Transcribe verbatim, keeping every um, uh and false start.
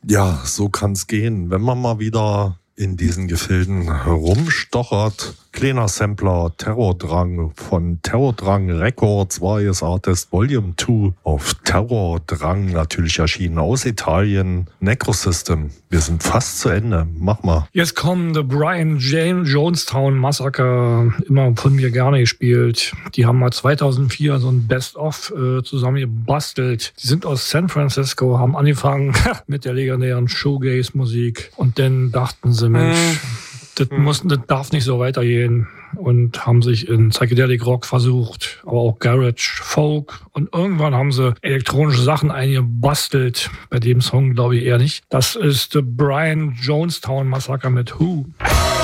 Ja, so kann's gehen. Wenn man mal wieder in diesen Gefilden herumstochert. Kleiner Sampler, Terrordrang von Terrordrang Records, Various Artist Volume zwei auf Terrordrang, natürlich erschienen aus Italien. Necrosystem, wir sind fast zu Ende, mach mal. Jetzt kommen The Brian James Jonestown Massacre, immer von mir gerne gespielt. Die haben mal zweitausendvier so ein Best-of äh, zusammengebastelt. Die sind aus San Francisco, haben angefangen mit der legendären Shoegaze-Musik und dann dachten sie, Mensch, das, muss, das darf nicht so weitergehen und haben sich in Psychedelic Rock versucht, aber auch Garage, Folk und irgendwann haben sie elektronische Sachen eingebastelt. Bei dem Song glaube ich eher nicht. Das ist The Brian Jonestown Massacre mit Who.